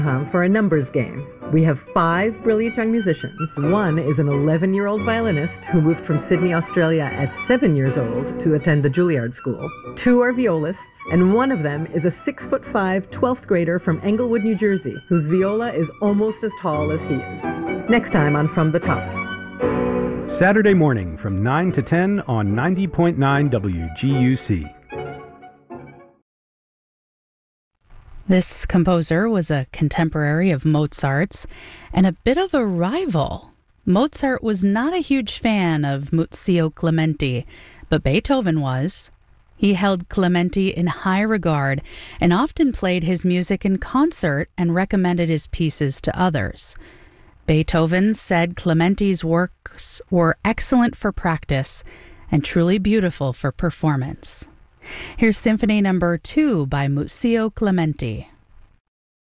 For a numbers game. We have 5 brilliant young musicians. One is an 11-year-old violinist who moved from Sydney, Australia at 7 years old to attend the Juilliard School. 2 are violists, and one of them is a 6'5", 12th grader from Englewood, New Jersey, whose viola is almost as tall as he is. Next time on From the Top. Saturday morning from 9 to 10 on 90.9 WGUC. This composer was a contemporary of Mozart's and a bit of a rival. Mozart was not a huge fan of Muzio Clementi, but Beethoven was. He held Clementi in high regard and often played his music in concert and recommended his pieces to others. Beethoven said Clementi's works were excellent for practice and truly beautiful for performance. Here's Symphony No. 2 by Muzio Clementi.